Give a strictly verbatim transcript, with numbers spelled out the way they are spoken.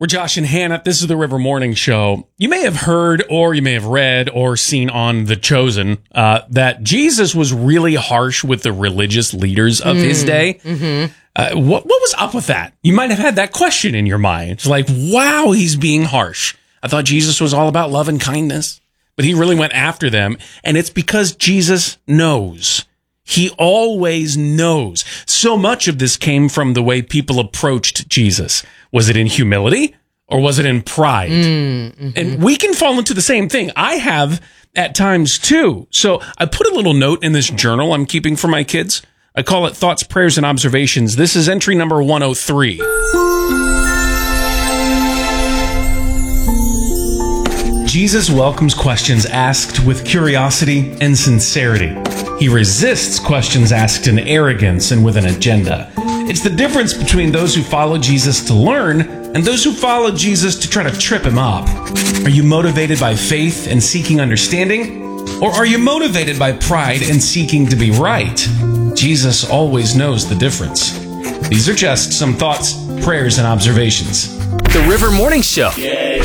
We're Josh and Hannah. This is the River Morning Show. You may have heard, or you may have read, or seen on The Chosen uh, that Jesus was really harsh with the religious leaders of mm, his day. Mm-hmm. Uh, what, what was up with that? You might have had that question in your mind. It's like, wow, he's being harsh. I thought Jesus was all about love and kindness, but he really went after them. And it's because Jesus knows. He always knows. So much of this came from the way people approached Jesus. Was it in humility or was it in pride? Mm-hmm. And we can fall into the same thing. I have at times too. So I put a little note in this journal I'm keeping for my kids. I call it Thoughts, Prayers, and Observations. This is entry number one oh three. Jesus welcomes questions asked with curiosity and sincerity. He resists questions asked in arrogance and with an agenda. It's the difference between those who follow Jesus to learn and those who follow Jesus to try to trip him up. Are you motivated by faith and seeking understanding? Or are you motivated by pride and seeking to be right? Jesus always knows the difference. These are just some thoughts, prayers, and observations. The River Morning Show. Yay.